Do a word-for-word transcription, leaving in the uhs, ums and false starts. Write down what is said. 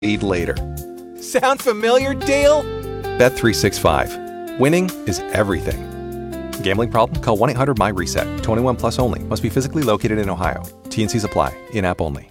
Eat later. Sound familiar, Dale? Bet three sixty-five. Winning is everything. Gambling problem? Call one eight hundred my reset. twenty-one plus only. Must be physically located in Ohio. T and C's apply. In-app only.